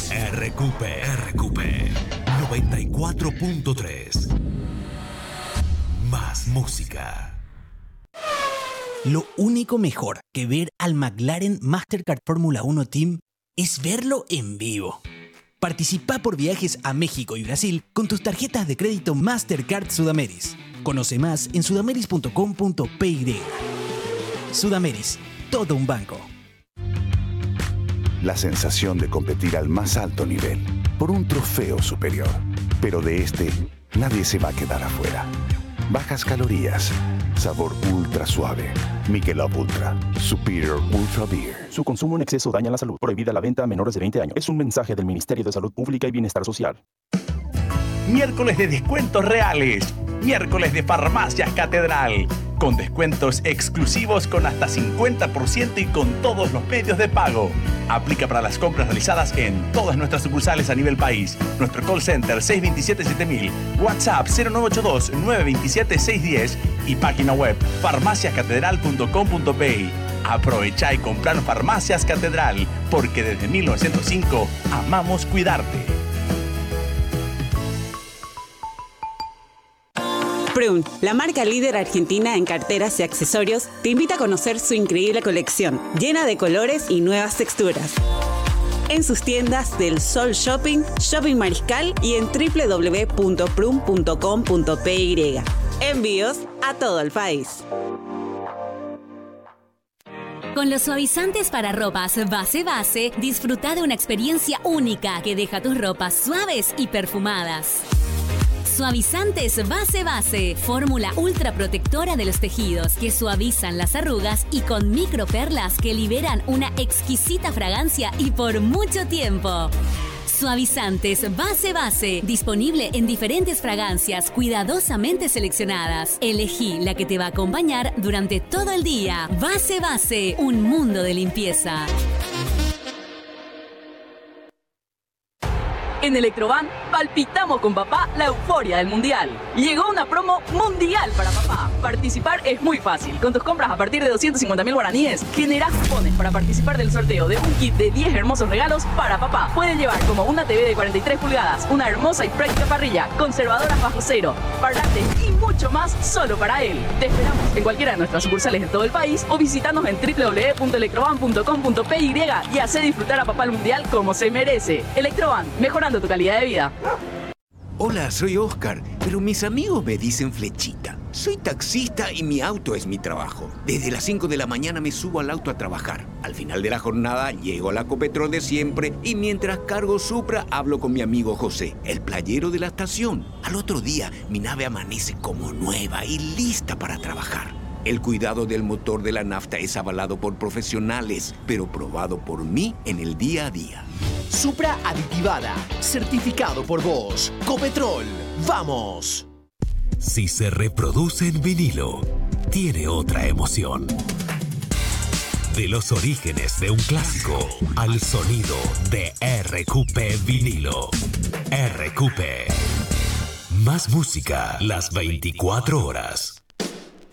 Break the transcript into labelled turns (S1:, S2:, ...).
S1: RQP 94.3. Más música.
S2: Lo único mejor que ver al McLaren Mastercard Fórmula 1 Team es verlo en vivo. Participa por viajes a México y Brasil con tus tarjetas de crédito Mastercard Sudameris. Conoce más en sudameris.com.py. Sudameris, todo un banco.
S3: La sensación de competir al más alto nivel, por un trofeo superior. Pero de este, nadie se va a quedar afuera. Bajas calorías, sabor ultra suave. Michelob Ultra, Superior Ultra Beer.
S4: Su consumo en exceso daña la salud. Prohibida la venta a menores de 20 años. Es un mensaje del Ministerio de Salud Pública y Bienestar Social.
S5: Miércoles de descuentos reales. Miércoles de Farmacias Catedral. Con descuentos exclusivos con hasta 50% y con todos los medios de pago. Aplica para las compras realizadas en todas nuestras sucursales a nivel país. Nuestro call center 627-7000, WhatsApp 0982-927-610 y página web farmaciascatedral.com.py. Aprovecha y comprar Farmacias Catedral, porque desde 1905 amamos cuidarte.
S6: Prüm, la marca líder argentina en carteras y accesorios, te invita a conocer su increíble colección, llena de colores y nuevas texturas. En sus tiendas del Sol Shopping, Shopping Mariscal y en www.prum.com.py. Envíos a todo el país.
S7: Con los suavizantes para ropas Base, disfruta de una experiencia única que deja tus ropas suaves y perfumadas. Suavizantes Base, fórmula ultra protectora de los tejidos que suavizan las arrugas y con microperlas que liberan una exquisita fragancia y por mucho tiempo. Suavizantes Base, disponible en diferentes fragancias cuidadosamente seleccionadas. Elegí la que te va a acompañar durante todo el día. Base, un mundo de limpieza.
S8: En Electroban, palpitamos con papá la euforia del Mundial. Llegó una promo mundial para papá. Participar es muy fácil. Con tus compras a partir de 250.000 guaraníes, generás cupones para participar del sorteo de un kit de 10 hermosos regalos para papá. Puedes llevar como una TV de 43 pulgadas, una hermosa y práctica parrilla, conservadoras bajo cero, parlantes y mucho más solo para él. Te esperamos en cualquiera de nuestras sucursales de todo el país o visítanos en www.electroban.com.py y hacé disfrutar a papá el Mundial como se merece. Electroban, mejorando tu calidad de vida.
S9: Hola, soy Oscar, pero mis amigos me dicen Flechita. Soy taxista y mi auto es mi trabajo. Desde las 5 de la mañana me subo al auto a trabajar. Al final de la jornada llego a la Copetrol de siempre y mientras cargo Supra hablo con mi amigo José, el playero de la estación. Al otro día mi nave amanece como nueva y lista para trabajar. El cuidado del motor de la nafta es avalado por profesionales, pero probado por mí en el día a día.
S10: Supra aditivada, certificado por Bosch. Copetrol, ¡vamos!
S1: Si se reproduce en vinilo, tiene otra emoción. De los orígenes de un clásico al sonido de RQP vinilo. RQP. Más música las 24 horas.